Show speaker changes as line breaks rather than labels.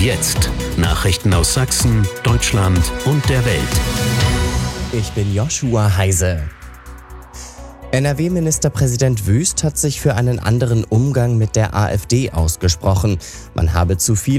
jetzt Nachrichten aus Sachsen, Deutschland und der Welt.
Ich bin Joshua Heise. NRW-Ministerpräsident Wüst hat sich für einen anderen Umgang mit der AfD ausgesprochen. Man habe zu viel